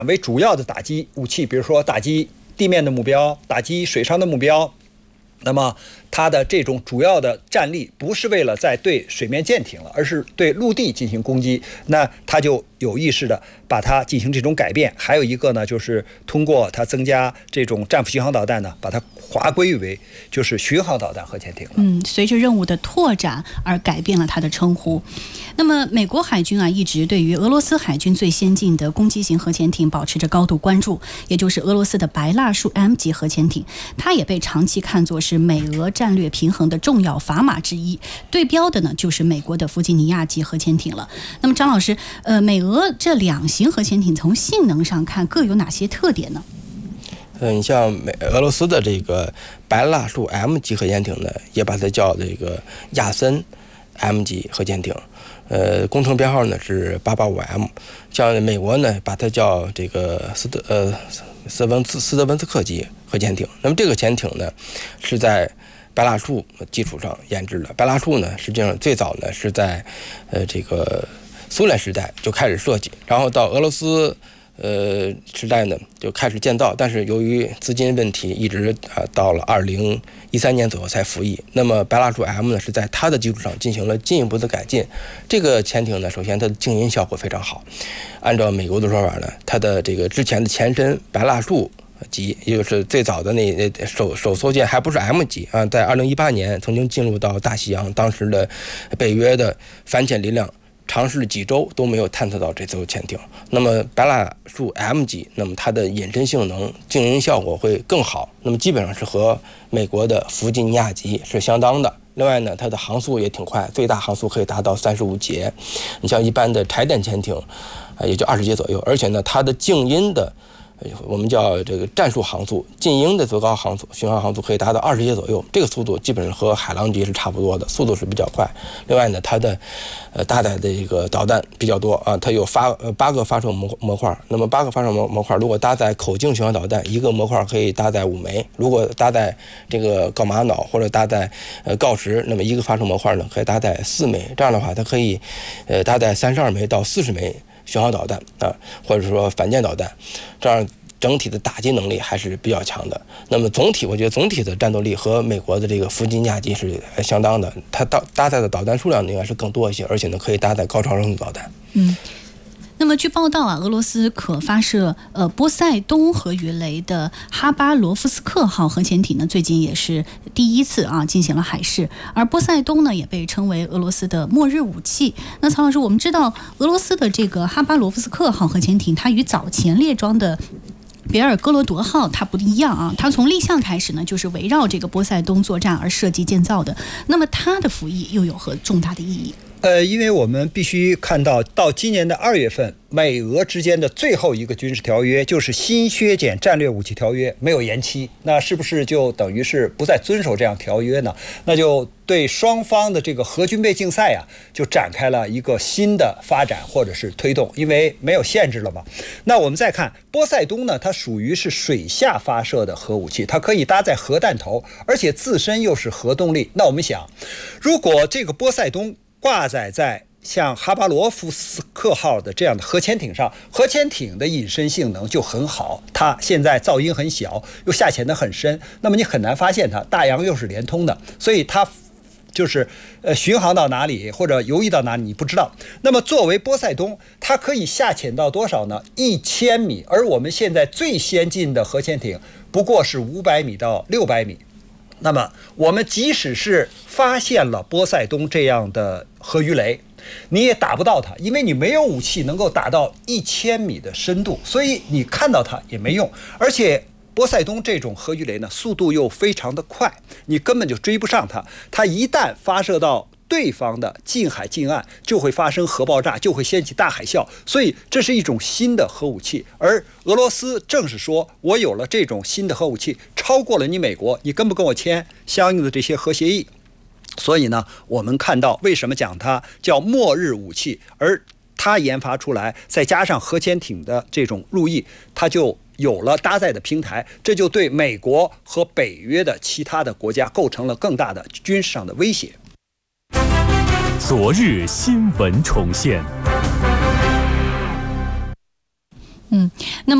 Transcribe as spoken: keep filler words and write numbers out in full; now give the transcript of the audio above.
为主要的打击武器，比如说打击地面的目标、打击水上的目标。那么它的这种主要的战力不是为了在对水面舰艇了，而是对陆地进行攻击。那它就有意识的把它进行这种改变。还有一个呢，就是通过它增加这种战斧巡航导弹呢，把它划归为就是巡航导弹核潜艇了。 嗯，随着任务的拓展而改变了它的称呼。那么美国海军啊，一直对于俄罗斯海军最先进的攻击型核潜艇保持着高度关注，也就是俄罗斯的白蜡树 M 级核潜艇，它也被长期看作是美俄战略平衡的重要砝码之一。对标的呢，就是美国的弗吉尼亚级核潜艇了。那么张老师，呃，美俄这两型核潜艇从性能上看各有哪些特点呢？ 嗯，你像美俄罗斯的这个白蜡树 M 级核潜艇呢，也把它叫这个亚森 M 级核潜艇。呃，工程编号呢是八八五 M， 像美国呢把它叫这个斯德呃斯文斯斯德文斯克级核潜艇。那么这个潜艇呢是在白蜡树基础上研制的。白蜡树呢实际上最早呢是在呃这个苏联时代就开始设计，然后到俄罗斯呃时代呢就开始建造，但是由于资金问题，一直啊到了二零一三年左右才服役。那么白蜡树 M 呢是在它的基础上进行了进一步的改进。这个潜艇呢，首先它的静音效果非常好，按照美国的说法呢，它的这个之前的前身白蜡树级，也就是最早的那首首艘舰还不是 M 级啊，在二零一八年曾经进入到大西洋，当时的北约的反潜力量尝试了几周都没有探测到这艘潜艇。那么白蜡树 M 级，那么它的隐身性能、静音效果会更好，那么基本上是和美国的弗吉尼亚级是相当的。另外呢，它的航速也挺快，最大航速可以达到三十五节。你像一般的柴电潜艇，呃，也就二十节左右。而且呢，它的静音的我们叫这个战术航速，静音的最高航速巡航航速可以达到二十节左右，这个速度基本上和海狼级是差不多的，速度是比较快。另外呢，它的呃搭载的这个导弹比较多啊，它有发呃八个发射模模块，那么八个发射模模块，如果搭载口径巡航导弹，一个模块可以搭载五枚；如果搭载这个锆玛瑙或者搭载呃锆石，那么一个发射模块呢可以搭载四枚。这样的话，它可以呃搭载三十二枚到四十枚巡航导弹啊，或者说反舰导弹，这样整体的打击能力还是比较强的。那么总体，我觉得总体的战斗力和美国的这个弗吉尼亚级是相当的。它搭搭载的导弹数量应该是更多一些，而且呢可以搭载高超声速导弹。 嗯。那么据报道啊，俄罗斯可发射呃波塞冬核鱼雷的哈巴罗夫斯克号核潜艇呢，最近也是第一次啊进行了海试，而波塞冬呢也被称为俄罗斯的末日武器。那曹老师，我们知道俄罗斯的这个哈巴罗夫斯克号核潜艇，它与早前列装的别尔哥罗德号它不一样啊，它从立项开始呢就是围绕这个波塞冬作战而设计建造的。那么它的服役又有何重大的意义？ 呃，因为我们必须看到，到今年的二月份，美俄之间的最后一个军事条约就是新削减战略武器条约没有延期，那是不是就等于是不再遵守这样条约呢？那就对双方的这个核军备竞赛啊，就展开了一个新的发展或者是推动，因为没有限制了嘛。那我们再看波塞冬呢，它属于是水下发射的核武器，它可以搭载核弹头，而且自身又是核动力。那我们想，如果这个波塞冬挂载在像哈巴罗夫斯克号的这样的核潜艇上，核潜艇的隐身性能就很好，它现在噪音很小，又下潜得很深，那么你很难发现它，大洋又是连通的，所以它就是呃巡航到哪里或者游弋到哪里你不知道。那么作为波塞冬，它可以下潜到多少呢？一千米，而我们现在最先进的核潜艇不过是五百米到六百米。那么我们即使是发现了波塞冬这样的核鱼雷，你也打不到它，因为你没有武器能够打到一千米的深度，所以你看到它也没用。而且波塞冬这种核鱼雷呢，速度又非常的快，你根本就追不上它。它一旦发射到对方的近海近岸，就会发生核爆炸，就会掀起大海啸，所以这是一种新的核武器。而俄罗斯正是说，我有了这种新的核武器，超过了你美国，你跟不跟我签相应的这些核协议？所以呢，我们看到为什么讲它叫末日武器，而它研发出来，再加上核潜艇的这种入役，它就有了搭载的平台，这就对美国和北约的其他的国家构成了更大的军事上的威胁。 昨日新闻重现。 嗯，那么。